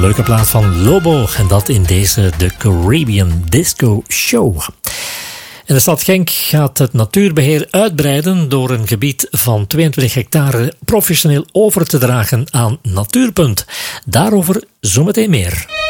leuke plaat van Lobo en dat in deze The Caribbean Disco Show. In de stad Genk gaat het natuurbeheer uitbreiden door een gebied van 22 hectare professioneel over te dragen aan Natuurpunt. Daarover zometeen meer.